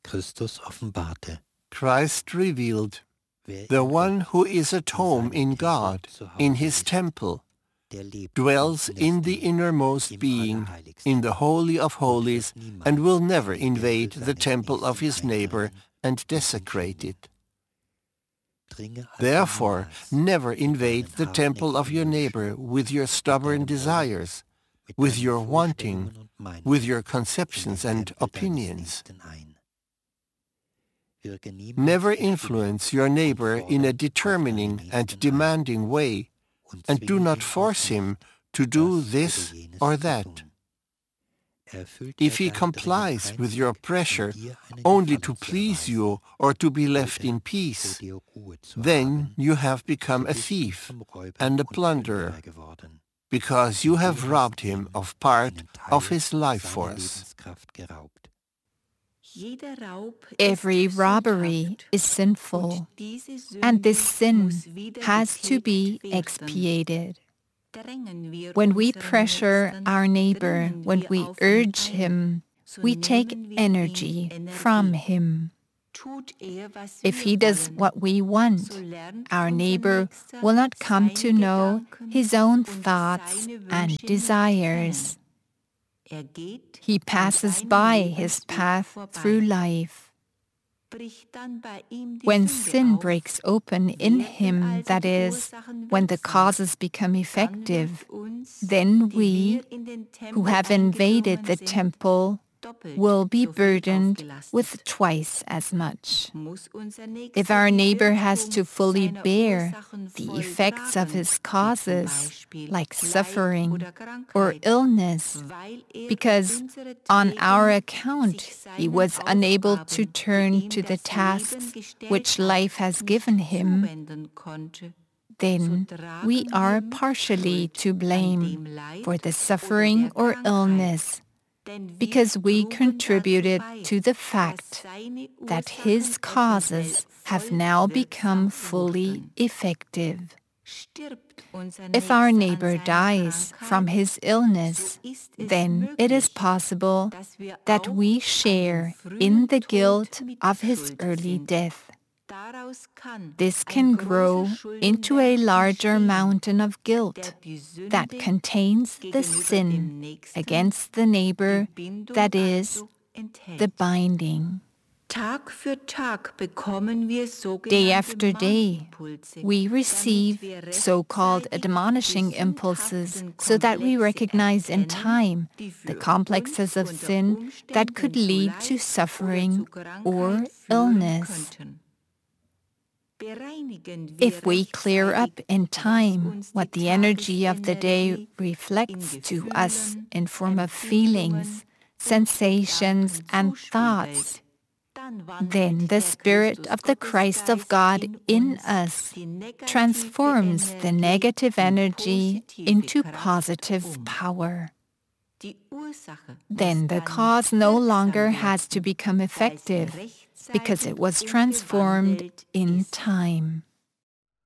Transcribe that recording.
Christus offenbarte. Christ revealed, the one who is at home in God, in his temple, dwells in the innermost being, in the Holy of Holies, and will never invade the temple of his neighbor and desecrate it. Therefore, never invade the temple of your neighbor with your stubborn desires, with your wanting, with your conceptions and opinions. Never influence your neighbor in a determining and demanding way, and do not force him to do this or that. If he complies with your pressure only to please you or to be left in peace, then you have become a thief and a plunderer, because you have robbed him of part of his life force. Every robbery is sinful, and this sin has to be expiated. When we pressure our neighbor, when we urge him, we take energy from him. If he does what we want, our neighbor will not come to know his own thoughts and desires. He passes by his path through life. When sin breaks open in him, that is, when the causes become effective, then we, who have invaded the temple, will be burdened with twice as much. If our neighbor has to fully bear the effects of his causes, like suffering or illness, because on our account he was unable to turn to the tasks which life has given him, then we are partially to blame for the suffering or illness, because we contributed to the fact that his causes have now become fully effective. If our neighbor dies from his illness, then it is possible that we share in the guilt of his early death. This can grow into a larger mountain of guilt that contains the sin against the neighbor, that is, the binding. Day after day, we receive so-called admonishing impulses so that we recognize in time the complexes of sin that could lead to suffering or illness. If we clear up in time what the energy of the day reflects to us in form of feelings, sensations, and thoughts, then the Spirit of the Christ of God in us transforms the negative energy into positive power. Then the cause no longer has to become effective, because it was transformed in time.